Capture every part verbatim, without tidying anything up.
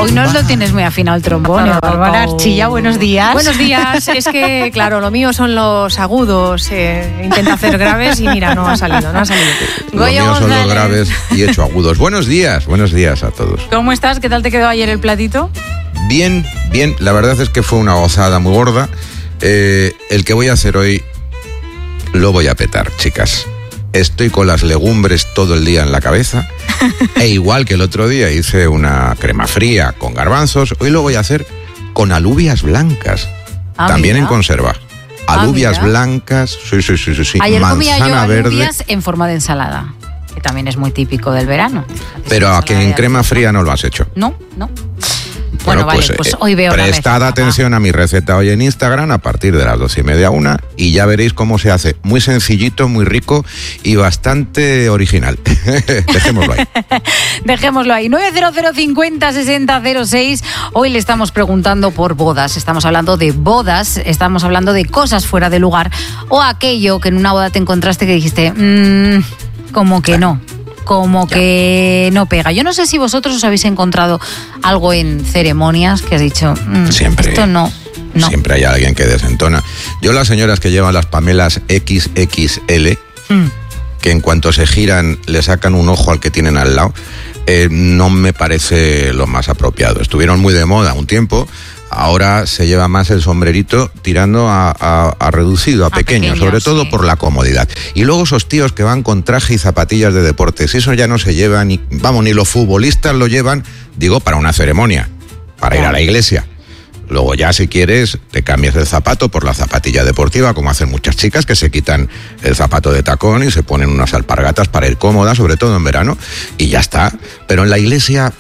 Hoy no lo tienes muy afinado el trombón, Bárbara Archilla, buenos días. Buenos días, es que claro, lo mío son los agudos, eh, intenta hacer graves y mira, no ha salido, no ha salido. Lo mío son los graves y he hecho agudos. Buenos días, buenos días a todos. ¿Cómo estás? ¿Qué tal te quedó ayer el platito? Bien, bien, la verdad es que fue una gozada muy gorda. Eh, el que voy a hacer hoy lo voy a petar, chicas. Estoy con las legumbres todo el día en la cabeza. E igual que el otro día hice una crema fría con garbanzos, hoy lo voy a hacer con alubias blancas. Ah, también mira. En conserva. Alubias ah, blancas, sí, sí, sí, sí. Ayer manzana comía yo alubias verde. En forma de ensalada, que también es muy típico del verano. Pero a que en crema fría no lo has hecho. No, no. Bueno, bueno, pues, vale, pues hoy veo prestad la atención a mi receta hoy en Instagram a partir de las doce y media una y ya veréis cómo se hace. Muy sencillito, muy rico y bastante original. Dejémoslo ahí. Dejémoslo ahí. nueve cero cero cincuenta sesenta cero seis. Hoy le estamos preguntando por bodas. Estamos hablando de bodas, estamos hablando de cosas fuera de lugar o aquello que en una boda te encontraste que dijiste, mmm, como que no. Como que no pega. Yo no sé si vosotros os habéis encontrado algo en ceremonias que has dicho, mmm, siempre, esto no, no. Siempre hay alguien que desentona. Yo las señoras que llevan las pamelas equis equis ele, mm. que en cuanto se giran le sacan un ojo al que tienen al lado, eh, no me parece lo más apropiado. Estuvieron muy de moda un tiempo. Ahora se lleva más el sombrerito tirando a, a, a reducido, a, a pequeño, pequeño, sobre todo sí. Por la comodidad. Y luego esos tíos que van con traje y zapatillas de deportes, eso ya no se lleva, ni, vamos, ni los futbolistas lo llevan, digo, para una ceremonia, para ir a la iglesia. Luego ya si quieres te cambias el zapato por la zapatilla deportiva, como hacen muchas chicas que se quitan el zapato de tacón y se ponen unas alpargatas para ir cómodas, sobre todo en verano, y ya está. Pero en la iglesia...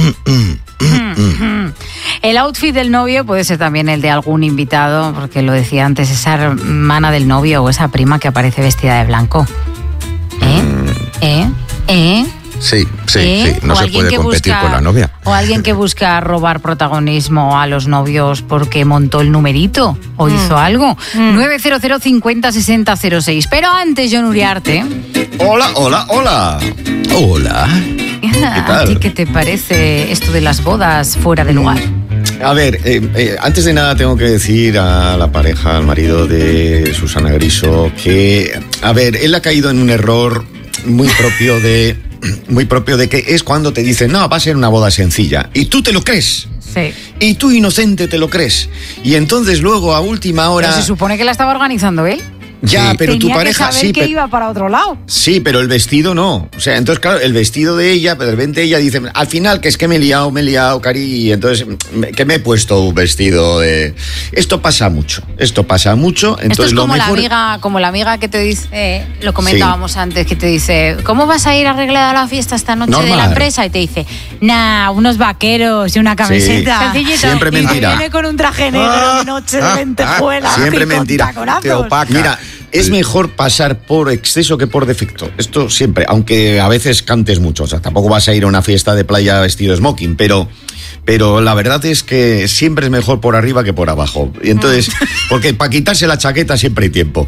El outfit del novio puede ser también el de algún invitado, porque lo decía antes, esa hermana del novio o esa prima que aparece vestida de blanco. ¿Eh? Mm. ¿Eh? ¿Eh? Sí, sí, ¿Eh? sí, no se puede competir busca, con la novia. O alguien que busca robar protagonismo a los novios porque montó el numerito o mm. hizo algo. Mm. nueve cero cero cincuenta sesenta cero seis. Pero antes, Jon Uriarte. Hola, hola, hola. Hola. ¿Qué tal? ¿A ti qué te parece esto de las bodas fuera de lugar? A ver, eh, eh, antes de nada tengo que decir a la pareja, al marido de Susana Griso, que, a ver, él ha caído en un error muy propio de... muy propio de que es cuando te dicen, no, va a ser una boda sencilla. Y tú te lo crees. Sí. Y tú, inocente, te lo crees. Y entonces luego, a última hora... Pero se supone que la estaba organizando él. Ya, sí. pero Tenía tu pareja que saber sí. que pero, iba para otro lado. Sí, pero el vestido no. O sea, entonces, claro, el vestido de ella, pero de repente ella dice, al final, que es que me he liado, me he liado, cari, y entonces, que me he puesto un vestido de... Esto pasa mucho, esto pasa mucho. Entonces, esto es como, lo mejor... la amiga, como la amiga que te dice, eh, lo comentábamos sí. antes, que te dice, ¿cómo vas a ir arreglada a la fiesta esta noche Normal. de la empresa? Y te dice, nah, unos vaqueros y una camiseta. Sí. Siempre mentira. Y viene con un traje negro, ah, noche de lentejuelas. Siempre mentira. Te opaca. Mira, es mejor pasar por exceso que por defecto. Esto siempre, aunque a veces cantes mucho. O sea, tampoco vas a ir a una fiesta de playa vestido de smoking, pero... Pero la verdad es que siempre es mejor por arriba que por abajo. Y entonces, porque para quitarse la chaqueta siempre hay tiempo.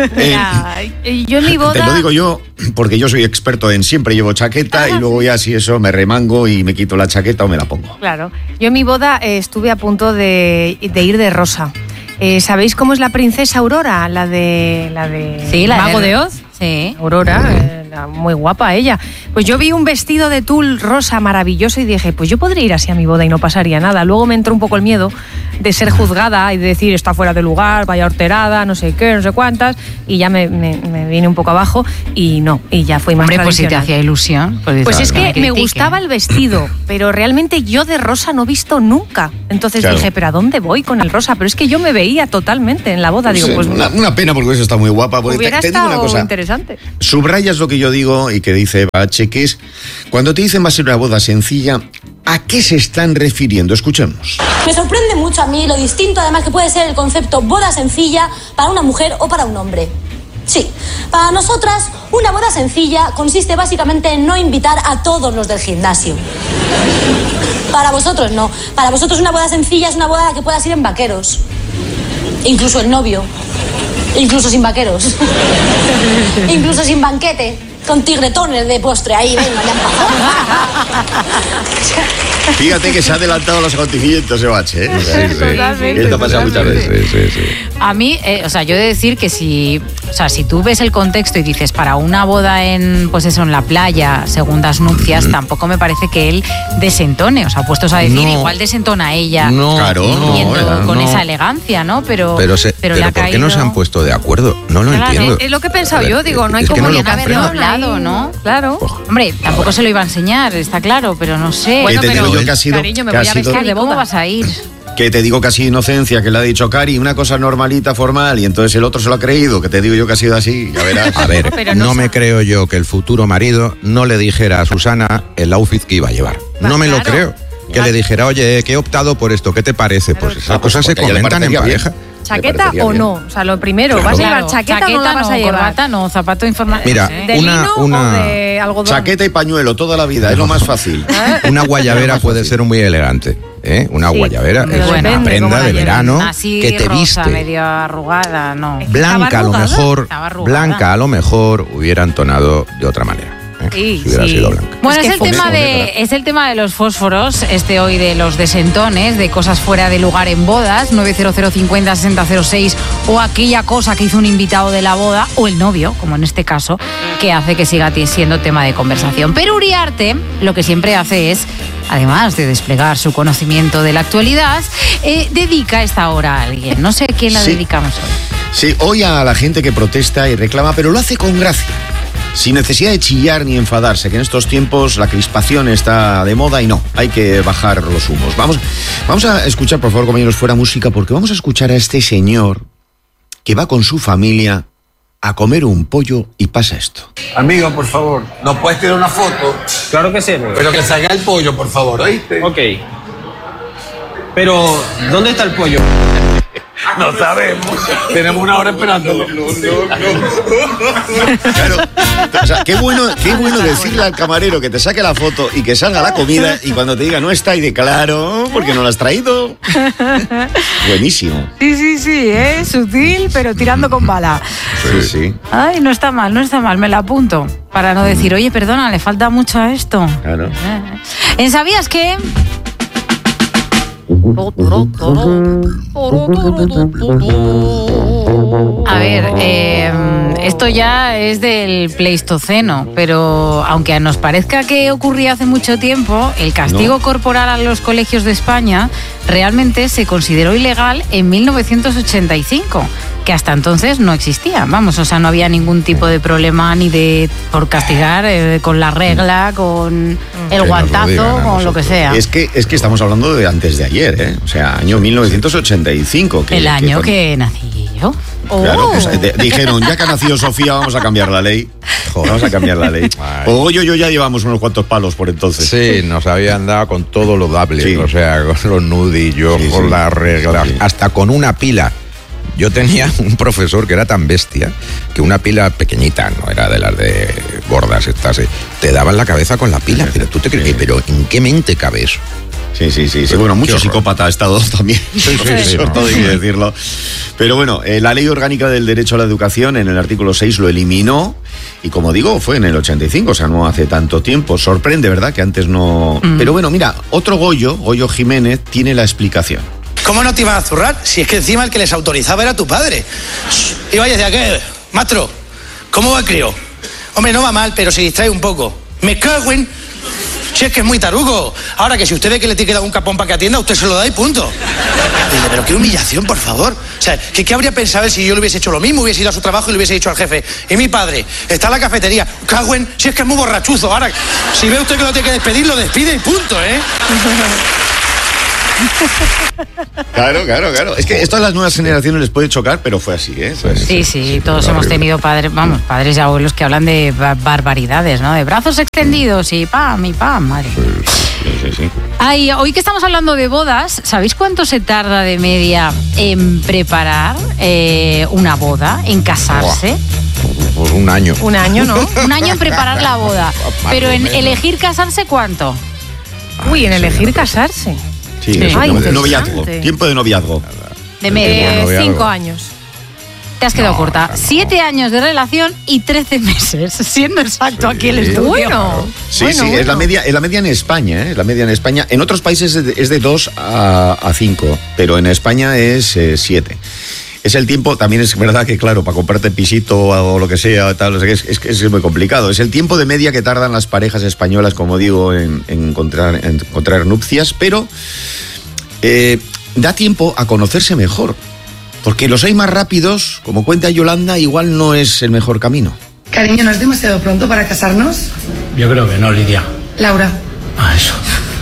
Mira, eh, yo en mi boda... Te lo digo yo, porque yo soy experto en siempre llevo chaqueta. Ah, y luego ya si eso me remango y me quito la chaqueta o me la pongo. Claro. Yo en mi boda eh, estuve a punto de, de ir de rosa. Eh, ¿Sabéis cómo es la princesa Aurora? La de... La de sí, la Mago de, de Oz. Sí. Aurora, eh, muy guapa ella. Pues yo vi un vestido de tul rosa maravilloso y dije, pues yo podría ir así a mi boda y no pasaría nada. Luego me entró un poco el miedo de ser juzgada y de decir, está fuera de lugar, vaya horterada, no sé qué, no sé cuántas, y ya me, me, me vine un poco abajo y no, y ya fue más Hombre, tradicional. pues si te hacía ilusión. Pues, pues es que me, me gustaba el vestido, pero realmente yo de rosa no he visto nunca. Entonces claro. dije, ¿pero a dónde voy con el rosa? Pero es que yo me veía totalmente en la boda. Digo, sí, pues una, una pena porque eso está muy guapa. Porque hubiera te, te estado digo una cosa, interesante. Subrayas lo que yo digo y que dice Bache, que es cuando te dicen va a ser una boda sencilla, ¿a qué se están refiriendo? Escuchemos. Me sorprende mucho a mí lo distinto además que puede ser el concepto boda sencilla para una mujer o para un hombre. Sí, para nosotras una boda sencilla consiste básicamente en no invitar a todos los del gimnasio. Para vosotros no. Para vosotros una boda sencilla es una boda a la que puedas ir en vaqueros. Incluso el novio. Incluso sin vaqueros. Incluso sin banquete. con tigretones de postre ahí, venga, ya Fíjate que se ha adelantado los acontecimientos, Ebache, ¿eh? Sí, sí. Totalmente. Esto pasa muchas veces. Sí, sí, sí. A mí, eh, o sea, yo he de decir que si, o sea, si tú ves el contexto y dices para una boda en, pues eso, en la playa, segundas nupcias, mm. tampoco me parece que él desentone. O sea, puestos a decir, no, igual desentona ella. No, claro, yendo no, con no. esa elegancia, ¿no? Pero, pero, se, pero, pero le ha ¿por caído... qué no se han puesto de acuerdo? No lo claro, entiendo. Es lo que he pensado ver, yo, digo, no hay es que como no lo haberlo comprendo. hablado, ¿no? Claro. Ojo. Hombre, tampoco se lo iba a enseñar, está claro, pero no sé. Bueno, te pero, digo yo que ha sido- cariño, me que ha voy a sido- vestir Cari, de ¿cómo boda. vas a ir? Que te digo casi inocencia, que le ha dicho Cari, una cosa normalita, formal, y entonces el otro se lo ha creído, que te digo yo que ha sido así, ya verás. A ver, Pero no, no me sabe. creo yo que el futuro marido no le dijera a Susana el outfit que iba a llevar. Va, No me lo claro. creo. Que Claro. le dijera, oye, que he optado por esto, ¿qué te parece? Pues esas Ah, pues cosas se porque a ella le comentan en parecería pareja. bien. ¿Chaqueta parecería o bien. no? O sea, lo primero, Claro. ¿vas a llevar Claro, chaqueta, o no la vas no, a llevar? corbata no, zapato informal. Mira, no sé. ¿De Una- lino una- o de algodón? Chaqueta y pañuelo toda la vida, es lo más fácil. Una guayabera Más puede fácil. ser muy elegante. ¿eh? Una Sí, guayabera pero es depende una cómo prenda la de lleves. verano Así que te rosa, viste. medio arrugada, no. Blanca a lo ¿Estaba mejor, Estaba arrugada. blanca a lo mejor hubiera entonado de otra manera. ¿eh? Sí, si hubiera sí. sido blanca. Bueno, Es es, que el tema funciona, de, es el tema de los fósforos, este hoy de los desentones, de cosas fuera de lugar en bodas, nueve cero cero cincuenta sesenta cero seis, o aquella cosa que hizo un invitado de la boda, o el novio, como en este caso, que hace que siga t- siendo tema de conversación. Pero Uriarte lo que siempre hace es, además de desplegar su conocimiento de la actualidad, eh, dedica esta hora a alguien. No sé a quién la Sí. dedicamos hoy. Sí, hoy a la gente que protesta y reclama, pero lo hace con gracia. Sin necesidad de chillar ni enfadarse, que en estos tiempos la crispación está de moda y no, hay que bajar los humos. Vamos, vamos a escuchar, por favor, compañeros, fuera música, porque vamos a escuchar a este señor que va con su familia a comer un pollo y pasa esto. Amigo, por favor, ¿nos puedes tirar una foto? Claro que sí, amigo. Pero que salga el pollo, por favor, ¿oíste? Ok. Pero, ¿dónde está el pollo? No sabemos. Tenemos una hora esperándolo. Claro, o sea, qué bueno, qué bueno decirle al camarero que te saque la foto y que salga la comida y cuando te diga no está y de claro, porque no la has traído. Buenísimo. Sí, sí, sí, es sutil, pero tirando con bala. Sí, sí. Ay, no está mal, no está mal, me la apunto. Para no decir, oye, perdona, le falta mucho a esto. Claro. ¿En sabías qué? A ver, eh, esto ya es del Pleistoceno, pero aunque nos parezca que ocurría hace mucho tiempo, el castigo No. corporal a los colegios de España realmente se consideró ilegal en mil novecientos ochenta y cinco, que hasta entonces no existía. Vamos, o sea, no había ningún tipo de problema ni de por castigar eh, con la regla, con el nos lo guantazo, digan a con lo nosotros. que sea. Es que, es que estamos hablando de antes de ayer, ¿eh? O sea, año mil novecientos ochenta y cinco. Que, El año cuando- que nací yo. Claro, Oh. pues, de- dijeron, ya que ha nacido Sofía, vamos a cambiar la ley. Vamos a cambiar la ley. Ay. O yo, yo ya llevamos unos cuantos palos por entonces. Sí, nos habían dado con todo lo dable, Sí. o sea, con los nudillos, Sí, con sí. las reglas, Sí. hasta con una pila. Yo tenía un profesor que era tan bestia que una pila pequeñita, no era de las de gordas estas, eh, te daban la cabeza con la pila, pero tú te crees, Sí. pero ¿en qué mente cabe eso? Sí, sí, sí. sí. Bueno, mucho horror. psicópata ha estado también. Sí, sí, sí, no. Todo hay que decirlo. Pero bueno, eh, la Ley Orgánica del Derecho a la Educación en el artículo seis lo eliminó y como digo, fue en el ochenta y cinco, o sea, no hace tanto tiempo. Sorprende, ¿verdad? Que antes no... Mm. Pero bueno, mira, otro Goyo, Goyo Jiménez, tiene la explicación. ¿Cómo no te iban a zurrar? Si es que encima el que les autorizaba era tu padre. Y vaya, ¿de qué? Maestro, ¿cómo va el crío? Hombre, no va mal, pero se distrae un poco. Me cago en... Si es que es muy tarugo. Ahora que si usted ve que le tiene que dar un capón para que atienda, usted se lo da y punto. Dice, pero qué humillación, por favor. O sea, ¿qué, qué habría pensado él si yo le hubiese hecho lo mismo, hubiese ido a su trabajo y le hubiese dicho al jefe? Y mi padre, está en la cafetería. Cago en... Si es que es muy borrachuzo. Ahora, si ve usted que lo tiene que despedir, lo despide y punto, ¿eh? Claro, claro, claro. Es que esto a las nuevas generaciones les puede chocar, pero fue así, ¿eh? Fue así. Sí, sí, todos horrible. hemos tenido padres, vamos, padres y abuelos que hablan de ba- barbaridades, ¿no? De brazos extendidos y pam, y pam, madre. Sí, sí, sí. Ay, hoy que estamos hablando de bodas, ¿sabéis cuánto se tarda de media en preparar eh, una boda, en casarse? Pues un año. Un año, ¿no? Un año en preparar la boda, Más pero o en menos. elegir casarse, ¿cuánto? Uy, en elegir casarse. Sí, Sí. eso, Ay, no- interesante. noviazgo. Tiempo de noviazgo. De El media. tiempo Eh, noviazgo. cinco años. Te has quedado No, corta. no. Siete años de relación y trece meses, siendo exacto Sí. aquí el estudio. Bueno. Sí, Bueno, sí, bueno. es la media, es la media en España, ¿eh? La media en España. En otros países es de, es de dos a cinco, pero en España es siete. Es el tiempo, también es verdad que, claro, para comprarte pisito o lo que sea, tal, o sea, es, es, es muy complicado. Es el tiempo de media que tardan las parejas españolas, como digo, en, en encontrar, en encontrar nupcias, pero eh, da tiempo a conocerse mejor. Porque los hay más rápidos, como cuenta Yolanda, igual no es el mejor camino. Cariño, ¿no es demasiado pronto para casarnos? Yo creo que no, Lidia. Laura. Ah, eso.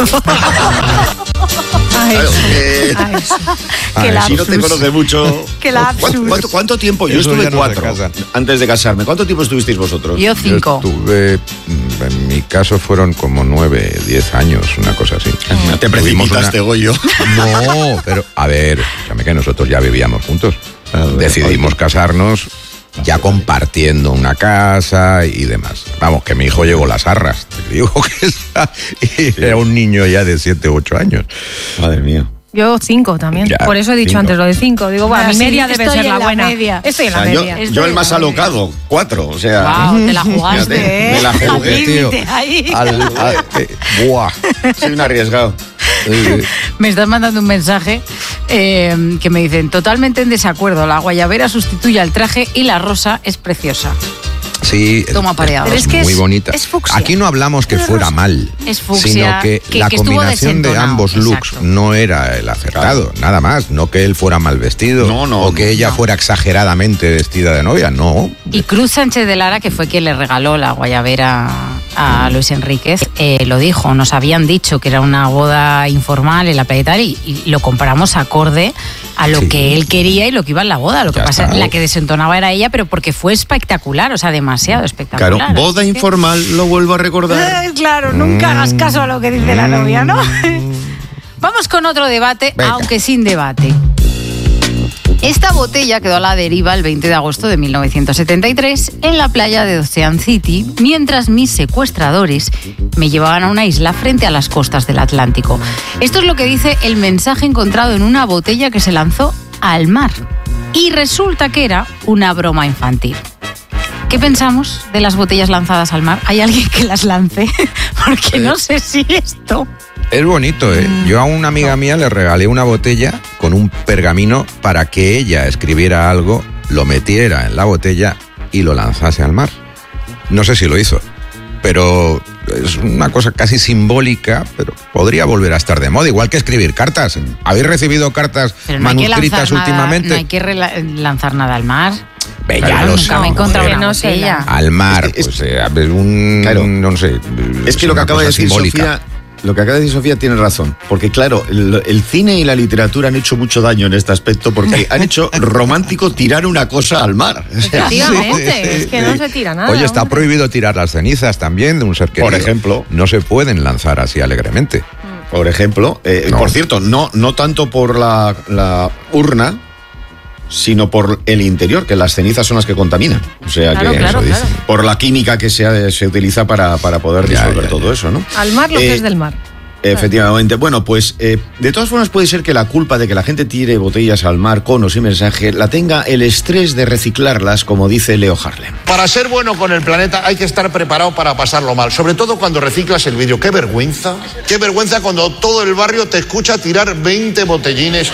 Ay, Claro, sí. eh, Ay, sí. Qué si no te lapsus. conoce mucho. Qué ¿Cuánto, lapsus. cuánto, cuánto tiempo? Yo Eso estuve ya no se cuatro casan. antes de casarme. ¿Cuánto tiempo estuvisteis vosotros? Yo cinco. Yo estuve, mm, en mi caso fueron como nueve, diez años, una cosa así. Te Tuvimos precipitaste, una- Goyo. No, pero a ver, escúchame que nosotros ya vivíamos juntos. A ver, Decidimos oye. casarnos ya compartiendo una casa y demás. Vamos, que mi hijo llegó las arras. Te digo que esa- y era un niño ya de siete u ocho años. Madre mía. Yo cinco también. Ya, Por eso he dicho cinco. antes lo de cinco. Digo, bueno, Ah, mi sí, media debe estoy ser en la la buena. media. Estoy en O la sea, yo, media. Estoy yo en el la más media. alocado, cuatro. O sea, Wow, te la jugaste, Fíjate, ¿eh? me la jugué, Al tío. límite, ahí. Al- a- eh, buah. soy un arriesgado. Eh, Me están mandando un mensaje eh, que me dicen, totalmente en desacuerdo, la guayabera sustituye al traje y la rosa es preciosa. Sí, es- Toma pareado. es, Pero es que muy es- bonita. es fucsia. Aquí no hablamos que Pero fuera rosa. mal, Es fucsia, sino que, que- la que estuvo combinación de desentonado, ambos looks exacto. no era el acertado, nada más. No que él fuera mal vestido No, no, o que no, ella no. fuera exageradamente vestida de novia, no. Y Cruz Sánchez de Lara, que fue quien le regaló la guayabera a Luis Enríquez, eh, lo dijo, nos habían dicho que era una boda informal en la playa y tal, y, y lo compramos acorde a lo Sí. que él quería y lo que iba en la boda. Lo que Ya pasa es está. que la que desentonaba era ella, pero porque fue espectacular, o sea, demasiado espectacular. Claro, boda Así que- informal, lo vuelvo a recordar. Eh, claro, nunca hagas caso a lo que dice la novia, ¿no? Vamos con otro debate, Venga. aunque sin debate. Esta botella quedó a la deriva el veinte de agosto de mil novecientos setenta y tres en la playa de Ocean City, mientras mis secuestradores me llevaban a una isla frente a las costas del Atlántico. Esto es lo que dice el mensaje encontrado en una botella que se lanzó al mar. Y resulta que era una broma infantil. ¿Qué pensamos de las botellas lanzadas al mar? ¿Hay alguien que las lance? Porque no sé si esto... Es bonito, ¿eh? Yo a una amiga mía le regalé una botella con un pergamino para que ella escribiera algo, lo metiera en la botella y lo lanzase al mar. No sé si lo hizo, pero es una cosa casi simbólica, pero podría volver a estar de moda, igual que escribir cartas. ¿Habéis recibido cartas Pero no hay que manuscritas lanzar nada, últimamente? no hay que rela- lanzar nada al mar. Ve, Claro, ya lo nunca sé. me he encontrado que una no se botella. lanza. Al mar, Es que- es- pues eh, a ver, un... Claro. no sé. Es que lo que una acaba de cosa decir simbólica. Sofía, lo que acaba de decir Sofía tiene razón, porque claro, el, el cine y la literatura han hecho mucho daño en este aspecto porque han hecho romántico tirar una cosa al mar. O sea, Efectivamente, es que no se tira nada. Oye, está hombre. prohibido tirar las cenizas también de un ser querido. Por ejemplo. No se pueden lanzar así alegremente. por ejemplo, eh, No. por cierto, no, no tanto por la, la urna, sino por el interior, que las cenizas son las que contaminan. O sea Claro, que claro, eso claro. dicen. por la química que se, se utiliza para, para poder Ya, disolver ya, todo ya. eso, ¿no? Al mar lo Eh, que es del mar. Efectivamente. Bueno, pues eh, de todas formas puede ser que la culpa de que la gente tire botellas al mar con o sin mensaje la tenga el estrés de reciclarlas, como dice Leo Harlem. Para ser bueno con el planeta hay que estar preparado para pasarlo mal, sobre todo cuando reciclas el vidrio. ¡Qué vergüenza! ¡Qué vergüenza cuando todo el barrio te escucha tirar veinte botellines!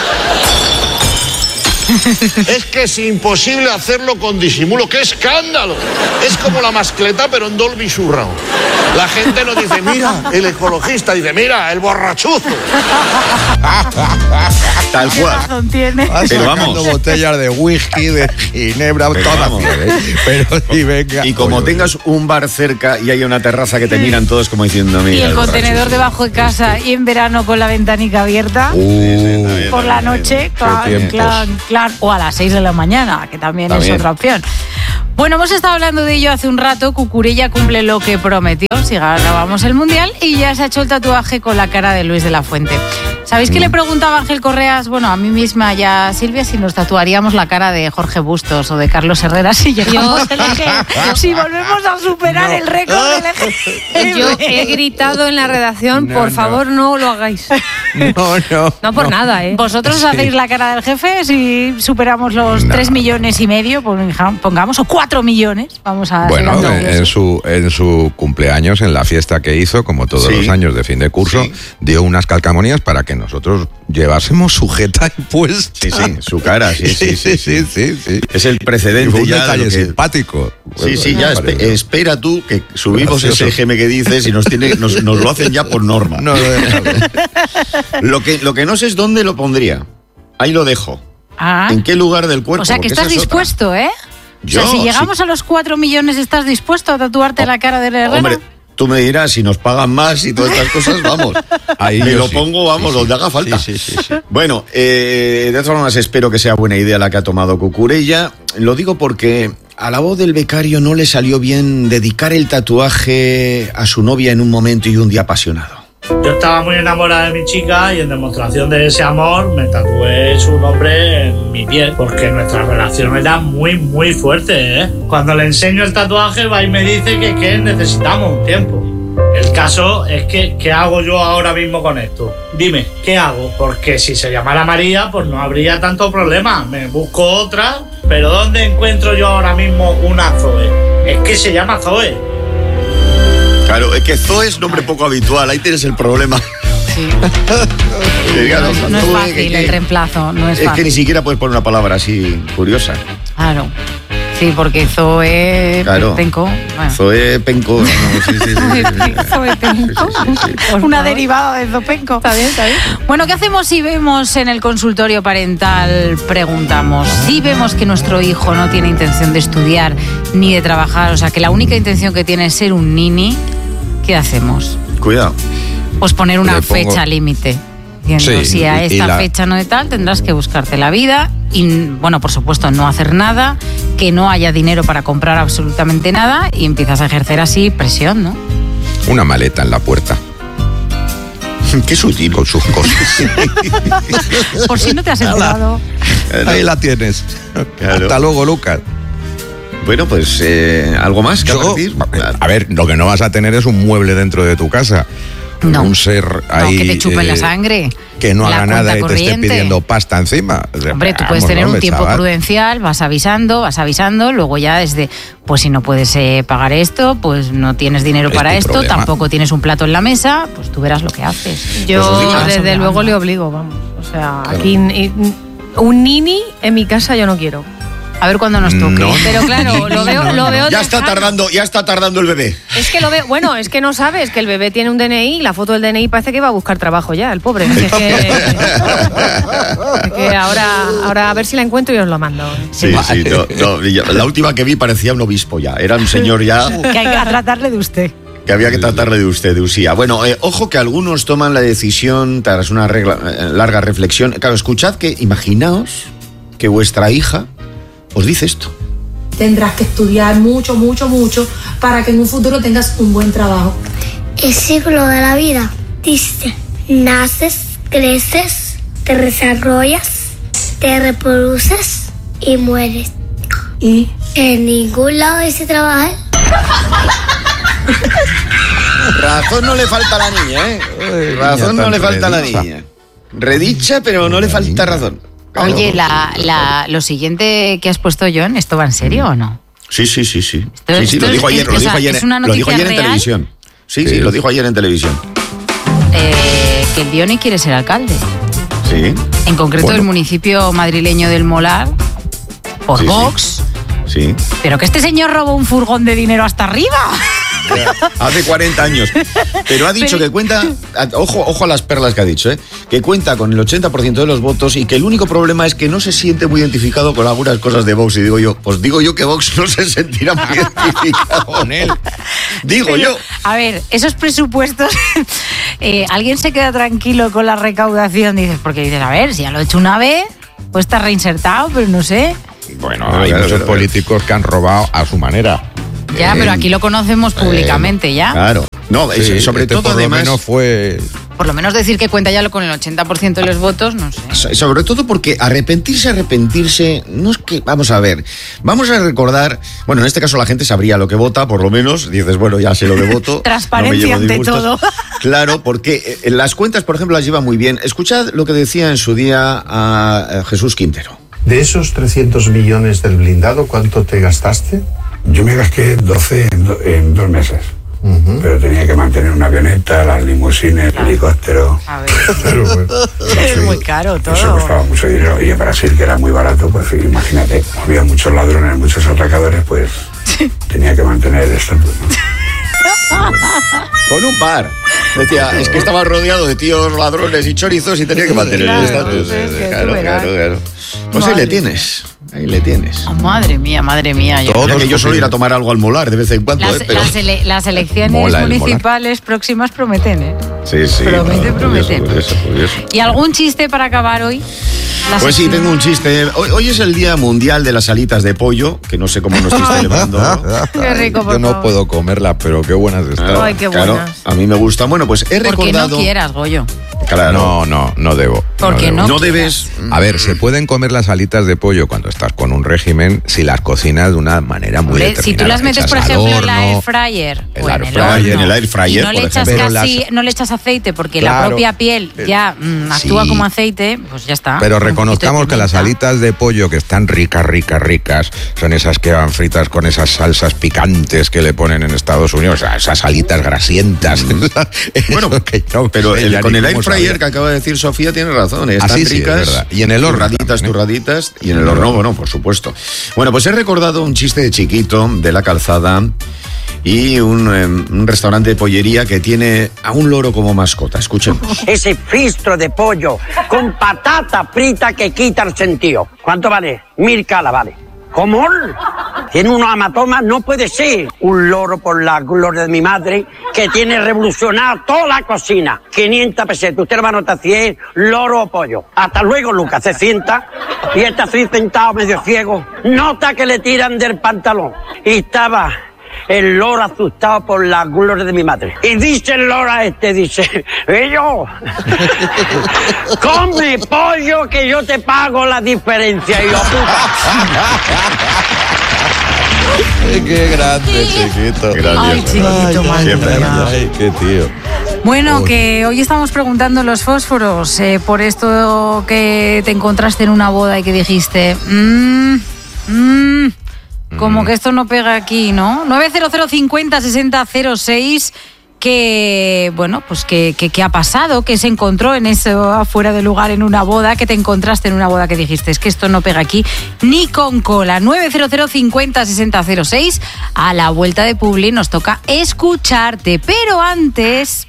Es que es imposible hacerlo con disimulo. ¡Qué escándalo! Es como la mascleta, pero en Dolby Surround. La gente no dice, mira, el ecologista, dice, mira, el borrachuzo. Tal ¿Qué cual. razón tiene? Vas Pero sacando vamos. botellas de whisky, de ginebra, Pero todas. vamos. ¿eh? Pero sí, venga. Y como Oye, tengas un bar cerca y hay una terraza que te miran todos como diciendo, mira. Y el borracho. contenedor debajo de casa y en verano con la ventanica abierta. Uh, Por la noche, clan, tiempos. clan, clan, o a las seis de la mañana, que también, También. es otra opción. Bueno, hemos estado hablando de ello hace un rato. Cucurella cumple lo que prometió. Si grabamos el Mundial y ya se ha hecho el tatuaje con la cara de Luis de la Fuente. ¿Sabéis que le preguntaba a Ángel Correas, bueno, a mí misma ya a Silvia, si nos tatuaríamos la cara de Jorge Bustos o de Carlos Herrera si llegamos al eje, si volvemos a superar no. el récord del eje? Yo he gritado en la redacción, no, por no. favor, no lo hagáis. No, no. No por no. nada, ¿eh? ¿Vosotros Sí. hacéis la cara del jefe si superamos los No. tres millones y medio, pongamos, o cuatro millones? Vamos a Bueno, ser en, ambiciosos. en su en su cumpleaños, en la fiesta que hizo, como todos Sí. los años de fin de curso, Sí. dio unas calcamonías para que nosotros llevásemos sujeta y puesta. Sí, sí, su cara, sí, sí, sí. sí, sí, sí. Es el Y precedente fue un ya. de detalle lo que- simpático. Sí, sí, Me ya, pareció. espe- espera tú que subimos Gracioso. ese G M que dices y nos, tiene, nos, nos lo hacen ya por norma. No, no, no. Lo que, lo que no sé es dónde lo pondría. Ahí lo dejo. Ah. ¿En qué lugar del cuerpo? O sea, que Porque estás esa es otra. dispuesto, ¿eh? Yo, o sea, si llegamos sí. a los cuatro millones, ¿estás dispuesto a tatuarte Oh, la cara de Herrera? Hombre, tú me dirás, si nos pagan más y todas estas cosas, vamos. Ahí me yo lo sí. pongo, vamos, Sí, sí. donde haga falta. Sí, sí, sí, sí. Bueno, eh, de todas formas, espero que sea buena idea la que ha tomado Cucurella. Lo digo porque a la voz del becario no le salió bien dedicar el tatuaje a su novia en un momento y un día apasionado. Yo estaba muy enamorada de mi chica y en demostración de ese amor me tatué su nombre en mi piel porque nuestra relación era muy, muy fuerte, ¿eh? Cuando le enseño el tatuaje va y me dice que, que necesitamos un tiempo. El caso es que, ¿qué hago yo ahora mismo con esto? Dime, ¿qué hago? Porque si se llamara María, pues no habría tanto problema. Me busco otra, pero ¿dónde encuentro yo ahora mismo una Zoe? Es que se llama Zoe. Claro, es que Zoe es nombre poco habitual, ahí tienes el problema. Sí. Que diga, No, no, no es Zoe, fácil que- el reemplazo, no es, Es que fácil. ni siquiera puedes poner una palabra así curiosa. Claro. Sí, porque Zoe Claro. Penco. Bueno. Zoe Penco. No, sí, sí, sí, sí, sí. Zoe Penco. Sí, sí, sí. Por Una favor. derivada de Zopenco. Está bien, está bien. Bueno, ¿qué hacemos si vemos en el consultorio parental? Preguntamos. Si vemos que nuestro hijo no tiene intención de estudiar ni de trabajar, o sea, que la única intención que tiene es ser un nini, ¿qué hacemos? Cuidado. Pues poner una Le pongo- fecha límite. Diciendo, Sí, si a y- y esta la- fecha no de tal, tendrás que buscarte la vida y, bueno, por supuesto, no hacer nada, que no haya dinero para comprar absolutamente nada y empiezas a ejercer así presión, ¿no? Una maleta en la puerta Qué sutil. con sus cosas. Por si no te has enterado. Ahí la tienes. Claro. Hasta luego, Lucas. Bueno, pues eh, algo más que Yo- advertir? a ver, lo que no vas a tener es un mueble dentro de tu casa. No. Un ser No, ahí. que te chupen la eh, sangre. Que no la haga nada y cuenta te esté corriente. pidiendo pasta encima. Hombre, tú puedes Vamos, tener un hombre, tiempo chaval. prudencial, vas avisando, vas avisando, luego ya desde, pues si no puedes eh, pagar esto, pues no tienes dinero Es para tu esto, problema. tampoco tienes un plato en la mesa, pues tú verás lo que haces. Yo, Pues os digo, desde obligando. luego, le obligo, vamos. O sea, Claro. aquí ni- un nini en mi casa yo no quiero. A ver cuándo nos toque. No. Pero claro, lo veo, lo veo Ya está dejado. tardando, ya está tardando el bebé. Es que lo veo, bueno, es que no sabes que el bebé tiene un D N I y la foto del D N I parece que va a buscar trabajo ya, el pobre. Es que, es que ahora, ahora a ver si la encuentro y os lo mando. Sí, sí. no, no, ya- la última que vi parecía un obispo ya. Era un señor ya Que hay que tratarle de usted. que había que tratarle de usted, de usía. Bueno, eh, ojo que algunos toman la decisión tras una regla- eh, larga reflexión. Claro, escuchad que, imaginaos que vuestra hija os dice esto. Tendrás que estudiar mucho, mucho, mucho para que en un futuro tengas un buen trabajo. El ciclo de la vida dice, naces, creces, te desarrollas, te reproduces y mueres. Y En ningún lado dice trabajar. Razón no le falta a la niña, ¿eh? Ay, Razón niña no le tan falta a la redicha. niña. Redicha, pero no le falta razón. Claro. Oye, la, la, lo siguiente que has puesto, John, ¿esto va en serio o no? Sí, sí, sí, sí. Esto- Sí, sí, esto lo dijo es- ayer, lo es- dijo ayer, es una lo dijo noticia ayer en real. televisión. Sí, sí, Sí. lo dijo ayer en televisión. Eh, que el Diony quiere ser alcalde. Sí. En concreto Bueno. del municipio madrileño del Molar, por Sí, sí. Vox. Sí. Pero que este señor robó un furgón de dinero hasta arriba. Hace cuarenta años. Pero ha dicho Pero- que cuenta, a- ojo, ojo a las perlas que ha dicho, ¿eh? Que cuenta con el ochenta por ciento de los votos y que el único problema es que no se siente muy identificado con algunas cosas de Vox. Y digo yo, pues digo yo que Vox no se sentirá muy identificado con él. Digo Pero, yo. A ver, esos presupuestos, eh, alguien se queda tranquilo con la recaudación, dices, porque dices, a ver, si ya lo he hecho una vez, pues está reinsertado, pero no sé. Bueno, Claro, hay claro, muchos claro. políticos que han robado a su manera. Ya, Eh, pero aquí lo conocemos públicamente ya. Claro. No, es- sí, sobre este todo por además. lo menos fue por lo menos decir que cuenta ya con el ochenta por ciento de los votos, no sé. Sobre todo porque arrepentirse, arrepentirse, no es que, vamos a ver, vamos a recordar, bueno, en este caso la gente sabría lo que vota, por lo menos, dices, bueno, ya sé lo que voto. Transparencia no me ante todo. Claro, porque en las cuentas, por ejemplo, las lleva muy bien. Escuchad lo que decía en su día a Jesús Quintero. De esos trescientos millones del blindado, ¿cuánto te gastaste? Yo me gasté doce en, do, en dos meses. Uh-huh. Pero tenía que mantener una avioneta, las limusines, el helicóptero. A ver. Pero, bueno, es muy caro todo. Eso costaba mucho dinero. Y en Brasil, que era muy barato, pues imagínate, había muchos ladrones, muchos atracadores, pues tenía que mantener el estatus, ¿no? Con un par. Decía, es que estaba rodeado de tíos ladrones y chorizos y tenía que mantener claro, el estatus. Claro, claro, claro. Pues ahí le tienes. Ahí le tienes. Oh, madre mía, madre mía. Yo creo que yo suelo ir a tomar algo al Molar de vez en cuando. Las, eh, pero... las, ele las elecciones municipales próximas prometen, ¿eh? Sí, sí. Promete, no, promete. Curioso, curioso. ¿Y algún chiste para acabar hoy? Las pues sí, tengo un chiste. Hoy, hoy es el Día Mundial de las alitas de pollo, que no sé cómo nos estoy celebrando. Qué rico, por Yo no favor. puedo comerlas, pero qué buenas están. Ay, qué buenas. Claro, a mí me gustan. Bueno, pues he recordado... Porque no quieras, Goyo. Claro. No, no, no debo. Porque no, no, no debes. A ver, se pueden comer las alitas de pollo cuando estás con un régimen si las cocinas de una manera muy determinada. Si tú las metes, por ejemplo, en la air fryer el o en air el fryer, horno, en el air fryer, y no le echas ejemplo. casi, las... no le echas aceite porque claro, la propia piel ya mm, actúa sí. como aceite, pues ya está. Pero reconozcamos que las alitas de pollo que están ricas, ricas, ricas, son esas que van fritas con esas salsas picantes que le ponen en Estados Unidos, esas alitas grasientas. Bueno, no, pero el, con el air fryer sabía. Que acaba de decir Sofía tiene razón, están Así ricas, sí, es y en el horno turraditas, también, ¿eh? turraditas, y en el horno, bueno, por supuesto. Bueno, pues he recordado un chiste de chiquito de la calzada y un, um, un restaurante de pollería que tiene a un loro como mascota. Escuchemos. Ese fistro de pollo con patata frita que quita el sentido. ¿Cuánto vale? Mil cala vale. ¿Cómo? Tiene unos hematomas, no puede ser. Un loro, por la gloria de mi madre, que tiene revolucionado toda la cocina. quinientas pesetas. Usted lo va a notar cien, loro o pollo. Hasta luego, Lucas. Se sienta y está así sentado medio ciego. Nota que le tiran del pantalón. Y estaba el loro asustado por la gloria de mi madre. Y dice el loro a este, dice, yo, come pollo que yo te pago la diferencia. Y yo, puta. Qué grande, chiquito. Ay, chiquito, madre mía. Ay, qué tío. Bueno, que hoy estamos preguntando los fósforos eh, por esto que te encontraste en una boda y que dijiste, mmm, mmm, como que esto no pega aquí, ¿no? nueve cero cero cincuenta sesenta cero seis, que, bueno, pues que, que, que ha pasado, que se encontró en eso afuera del lugar en una boda, que te encontraste en una boda que dijiste, es que esto no pega aquí ni con cola. nueve cero cero cincuenta sesenta cero seis, a la vuelta de Publi nos toca escucharte, pero antes...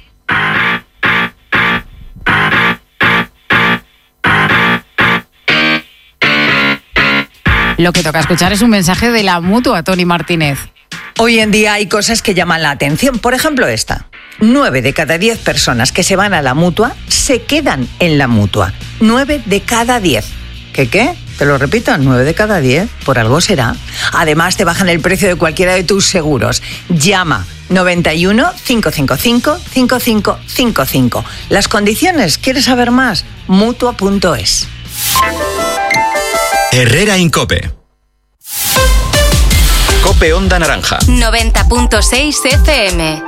Lo que toca escuchar es un mensaje de la Mutua, Tony Martínez. Hoy en día hay cosas que llaman la atención. Por ejemplo, esta. Nueve de cada diez personas que se van a la Mutua se quedan en la Mutua. Nueve de cada diez. ¿Qué qué? Te lo repito, nueve de cada diez. Por algo será. Además, te bajan el precio de cualquiera de tus seguros. Llama noventa y uno, cinco cinco cinco, cinco cinco cinco cinco. Las condiciones, ¿quieres saber más? Mutua punto es. Herrera Incope. Cope Onda Naranja. noventa punto seis F M.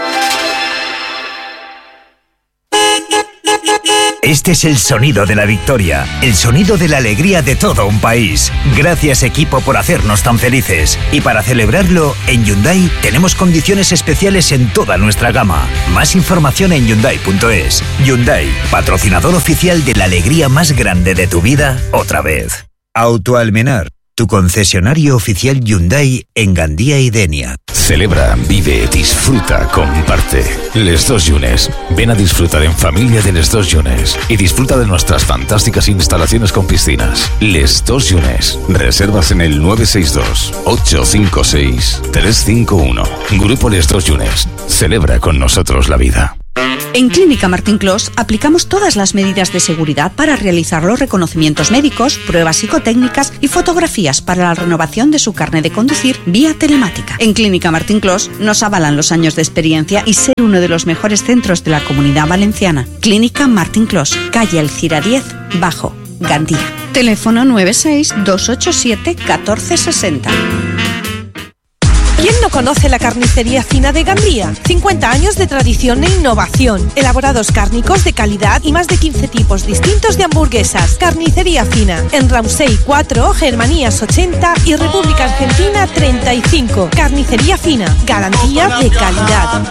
Este es el sonido de la victoria, el sonido de la alegría de todo un país. Gracias, equipo, por hacernos tan felices. Y para celebrarlo, en Hyundai tenemos condiciones especiales en toda nuestra gama. Más información en hyundai punto es. Hyundai, patrocinador oficial de la alegría más grande de tu vida, otra vez. Autoalmenar, tu concesionario oficial Hyundai en Gandía y Denia. Celebra, vive, disfruta, comparte. Les Dos Llunes. Ven a disfrutar en familia de Les Dos Llunes y disfruta de nuestras fantásticas instalaciones con piscinas. Les Dos Llunes. Reservas en el nueve seis dos, ocho cinco seis, tres cinco uno. Grupo Les Dos Llunes. Celebra con nosotros la vida. En Clínica Martín Clos aplicamos todas las medidas de seguridad para realizar los reconocimientos médicos, pruebas psicotécnicas y fotografías para la renovación de su carnet de conducir vía telemática. En Clínica Martín Clos nos avalan los años de experiencia y ser uno de los mejores centros de la Comunidad Valenciana. Clínica Martín Clos, calle Alcira diez, Bajo, Gandía. Teléfono nueve seis dos ocho siete uno cuatro seis cero. ¿Quién no conoce la carnicería fina de Gandía? cincuenta años de tradición e innovación, elaborados cárnicos de calidad y más de quince tipos distintos de hamburguesas. Carnicería fina, en Ramsey cuatro, Germanías ochenta y República Argentina treinta y cinco. Carnicería fina, garantía de calidad.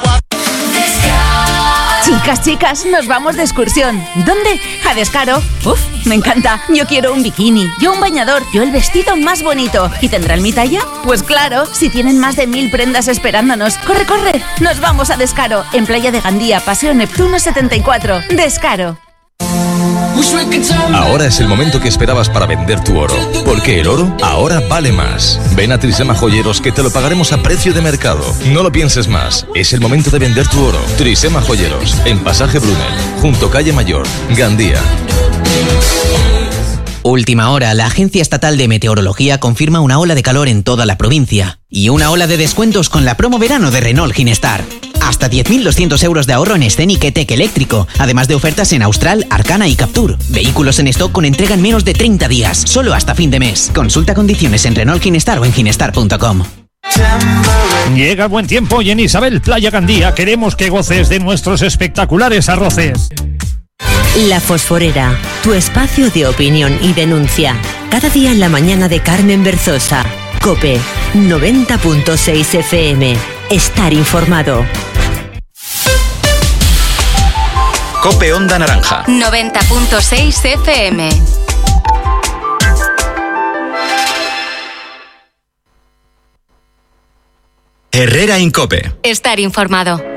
Chicas, chicas, nos vamos de excursión. ¿Dónde? A Descaro. Uf, me encanta. Yo quiero un bikini, yo un bañador, yo el vestido más bonito. ¿Y tendrán mi talla? Pues claro, si tienen más de mil prendas esperándonos. ¡Corre, corre! Nos vamos a Descaro, en Playa de Gandía, Paseo Neptuno setenta y cuatro. Descaro. Ahora es el momento que esperabas para vender tu oro, porque el oro ahora vale más. Ven a Trisema Joyeros que te lo pagaremos a precio de mercado. No lo pienses más, es el momento de vender tu oro. Trisema Joyeros, en Pasaje Brunel, junto Calle Mayor, Gandía. Última hora, la Agencia Estatal de Meteorología confirma una ola de calor en toda la provincia y una ola de descuentos con la promo verano de Renault Ginestar. Hasta diez mil doscientos euros de ahorro en Scenic E-Tech eléctrico, además de ofertas en Austral, Arcana y Captur. Vehículos en stock con entrega en menos de treinta días, solo hasta fin de mes. Consulta condiciones en Renault Ginestar o en ginestar punto com. Llega el buen tiempo y en Isabel Playa Gandía queremos que goces de nuestros espectaculares arroces. La Fosforera, tu espacio de opinión y denuncia. Cada día en la mañana de Carmen Berzosa. COPE, noventa punto seis F M. Estar informado. COPE Onda Naranja. noventa punto seis F M. Herrera Incope. Estar informado.